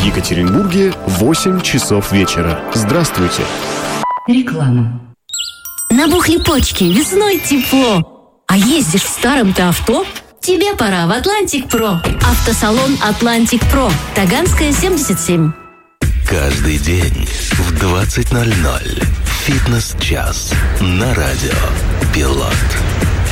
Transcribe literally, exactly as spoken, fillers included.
Екатеринбурге восемь часов вечера. Здравствуйте. Реклама. Набухли почки, весной тепло. А ездишь в старом-то авто? Тебе пора в Атлантик Про. Автосалон Атлантик Про. Таганская, семьдесят семь. Каждый день в двадцать ноль ноль. Фитнес-час на радио Пилот.